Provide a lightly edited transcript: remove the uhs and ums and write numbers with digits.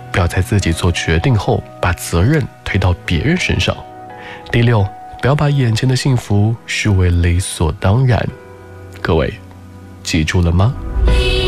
不要在自己做决定后把责任推到别人身上。第六，不要把眼前的幸福视为理所当然。各位，记住了吗？